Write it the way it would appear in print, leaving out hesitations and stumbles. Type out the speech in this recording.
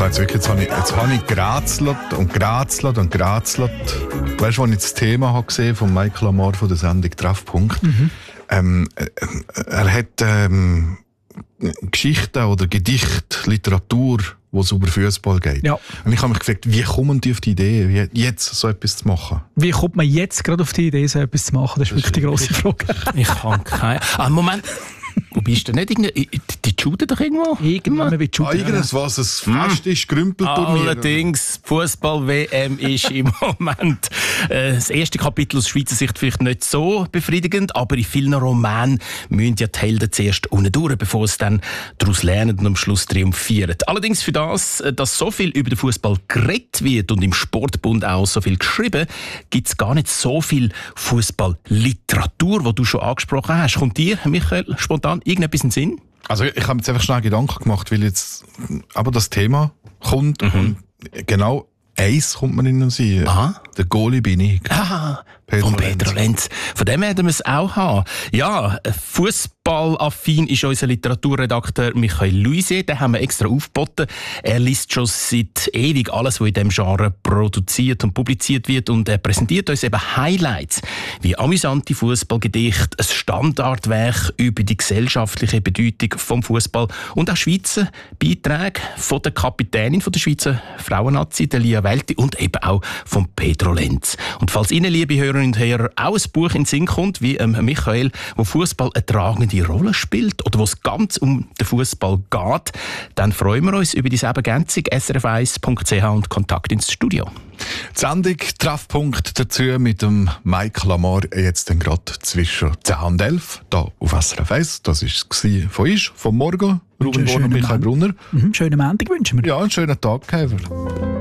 jetzt habe ich gerätselt. Weißt du, als ich das Thema habe gesehen von Michael Amar von der Sendung Treffpunkt? Er hat Geschichten oder Gedichte, Literatur, wo es über Fußball geht. Ja. Und ich habe mich gefragt, wie kommen die auf die Idee, jetzt so etwas zu machen? Wie kommt man jetzt gerade auf die Idee, so etwas zu machen? Das ist wirklich die grosse Frage. Ich kann keine... Moment... Wo bist du nicht? Die shooten doch irgendwo? Irgendwas, was ein Fest ist, Grümpelturnier. Allerdings, Fußball-WM ist im Moment das erste Kapitel aus Schweizer Sicht vielleicht nicht so befriedigend, aber in vielen Romanen müssen ja die Helden zuerst unten durch, bevor sie dann daraus lernen und am Schluss triumphieren. Allerdings für das, dass so viel über den Fußball geredet wird und im Sportbund auch so viel geschrieben, gibt es gar nicht so viel Fußball-Literatur, die du schon angesprochen hast. Kommt dir, Michael, spontan irgendetwas in den Sinn? Also ich habe mir jetzt einfach schnell Gedanken gemacht, weil jetzt aber das Thema kommt und genau eins kommt mir in den Sinn. Aha. Der Goalie bin ich. Von Pedro Lenz. Von dem werden wir es auch haben. Ja, fußballaffin ist unser Literaturredakteur Michael Luisier. Den haben wir extra aufgeboten. Er liest schon seit ewig alles, was in diesem Genre produziert und publiziert wird. Und er präsentiert uns eben Highlights, wie amüsante Fußballgedichte, ein Standardwerk über die gesellschaftliche Bedeutung vom Fußball und auch Schweizer Beiträge von der Kapitänin von der Schweizer Frauennazi, der Lia Welti, und eben auch von Pedro Lenz. Und falls Ihnen, liebe Hörerinnen und Hörer, auch ein Buch in den Sinn kommt, wie Michael, wo Fußball eine tragende Rolle spielt oder wo es ganz um den Fußball geht, dann freuen wir uns über diese Ergänzung srf1.ch und Kontakt ins Studio. Die Sendung Treffpunkt dazu mit dem Michael Amar jetzt dann gerade zwischen 10 und 11 hier auf SRF 1. Das war es von uns, vom Morgen. Ruben Born und Michael Brunner. Schönen Montag wünschen wir. Ja, einen schönen Tag, Käfer.